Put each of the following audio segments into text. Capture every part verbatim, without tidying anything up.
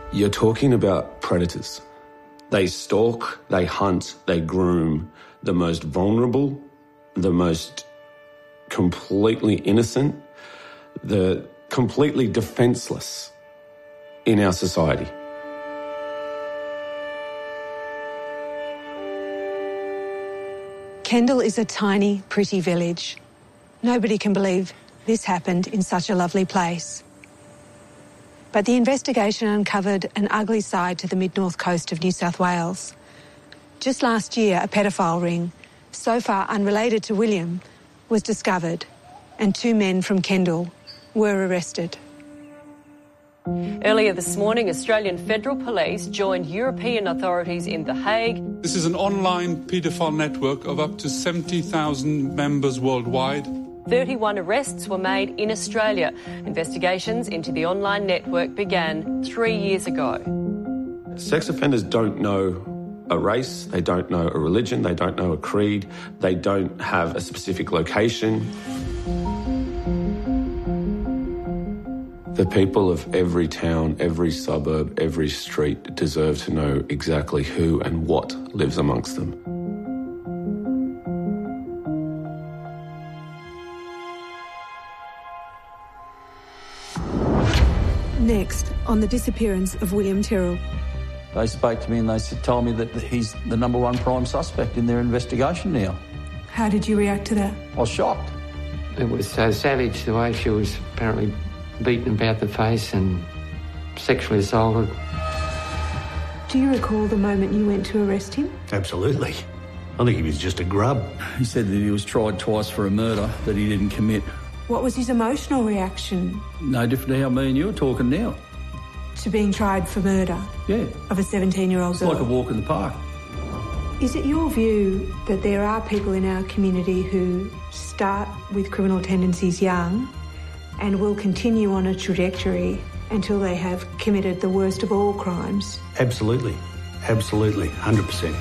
You're talking about predators. They stalk, they hunt, they groom the most vulnerable, the most completely innocent, the completely defenceless in our society. Kendall is a tiny, pretty village. Nobody can believe this happened in such a lovely place. But the investigation uncovered an ugly side to the mid-north coast of New South Wales. Just last year, a pedophile ring, so far unrelated to William, was discovered, and two men from Kendall were arrested. Earlier this morning, Australian Federal Police joined European authorities in The Hague. This is an online paedophile network of up to seventy thousand members worldwide. thirty-one arrests were made in Australia. Investigations into the online network began three years ago. Sex offenders don't know a race, they don't know a religion, they don't know a creed, they don't have a specific location. The people of every town, every suburb, every street deserve to know exactly who and what lives amongst them. Next, on the disappearance of William Tyrrell. They spoke to me and they told me that he's the number one prime suspect in their investigation now. How did you react to that? I was shocked. It was so savage the way she was apparently beaten about the face and sexually assaulted. Do you recall the moment you went to arrest him? Absolutely. I think he was just a grub. He said that he was tried twice for a murder that he didn't commit. What was his emotional reaction? No different to how me and you are talking now. To being tried for murder? Yeah. Of a seventeen-year-old It's girl? like a walk in the park. Is it your view that there are people in our community who start with criminal tendencies young and will continue on a trajectory until they have committed the worst of all crimes? Absolutely. Absolutely. one hundred percent.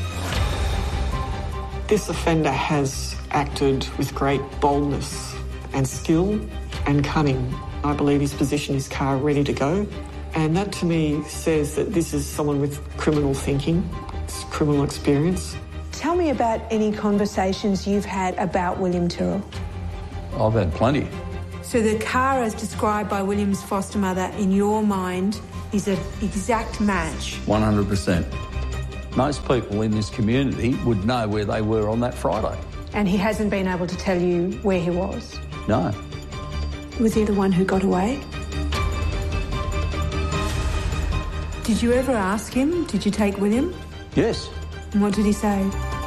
This offender has acted with great boldness and skill and cunning. I believe he's positioned his car ready to go. And that to me says that this is someone with criminal thinking, criminal experience. Tell me about any conversations you've had about William Tyrrell. I've had plenty. So the car as described by William's foster mother in your mind is an exact match? one hundred percent. Most people in this community would know where they were on that Friday. And he hasn't been able to tell you where he was? No. Was he the one who got away? Did you ever ask him, did you take William? Yes. And what did he say?